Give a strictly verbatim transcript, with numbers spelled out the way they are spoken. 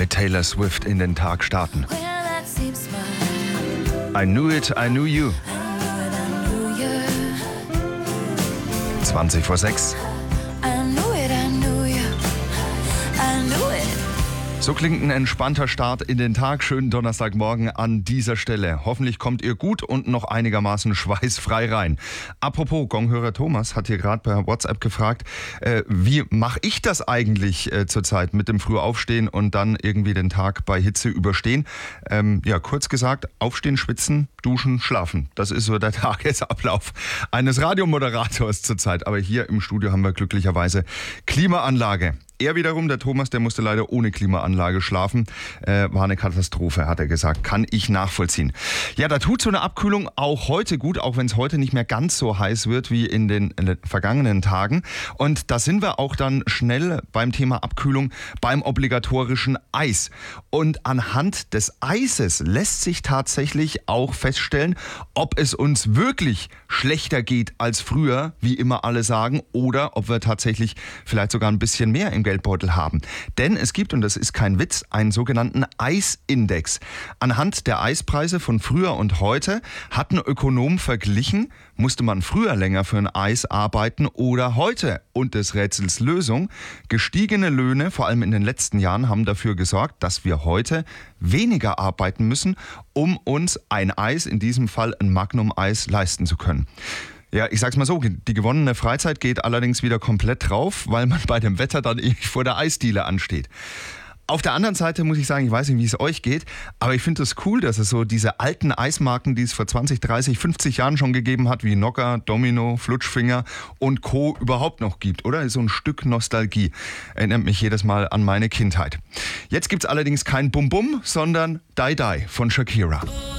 mit Taylor Swift in den Tag starten. I knew it, I knew you. zwanzig vor sechs. So klingt ein entspannter Start in den Tag. Schönen Donnerstagmorgen an dieser Stelle. Hoffentlich kommt ihr gut und noch einigermaßen schweißfrei rein. Apropos, Gonghörer Thomas hat hier gerade per WhatsApp gefragt, äh, wie mache ich das eigentlich äh, zurzeit mit dem Frühaufstehen und dann irgendwie den Tag bei Hitze überstehen? Ähm, ja, kurz gesagt, aufstehen, schwitzen, duschen, schlafen. Das ist so der Tagesablauf eines Radiomoderators zurzeit. Aber hier im Studio haben wir glücklicherweise Klimaanlage. Er wiederum, der Thomas, der musste leider ohne Klimaanlage schlafen. Äh, war eine Katastrophe, hat er gesagt. Kann ich nachvollziehen. Ja, da tut so eine Abkühlung auch heute gut, auch wenn es heute nicht mehr ganz so heiß wird wie in den, in den vergangenen Tagen. Und da sind wir auch dann schnell beim Thema Abkühlung, beim obligatorischen Eis. Und anhand des Eises lässt sich tatsächlich auch feststellen, ob es uns wirklich schlechter geht als früher, wie immer alle sagen, oder ob wir tatsächlich vielleicht sogar ein bisschen mehr im Geldbeutel haben. Denn es gibt, und das ist kein Witz, einen sogenannten Eisindex. Anhand der Eispreise von früher und heute hat ein Ökonom verglichen, musste man früher länger für ein Eis arbeiten oder heute? Und des Rätsels Lösung, gestiegene Löhne, vor allem in den letzten Jahren, haben dafür gesorgt, dass wir heute weniger arbeiten müssen, um uns ein Eis, in diesem Fall ein Magnum-Eis, leisten zu können. Ja, ich sag's mal so, die gewonnene Freizeit geht allerdings wieder komplett drauf, weil man bei dem Wetter dann ewig vor der Eisdiele ansteht. Auf der anderen Seite muss ich sagen, ich weiß nicht, wie es euch geht, aber ich finde es cool, dass es so diese alten Eismarken, die es vor zwanzig, dreißig, fünfzig Jahren schon gegeben hat, wie Nocker, Domino, Flutschfinger und Co. überhaupt noch gibt, oder? So ein Stück Nostalgie erinnert mich jedes Mal an meine Kindheit. Jetzt gibt's allerdings kein Bum-Bum, sondern Die Die von Shakira.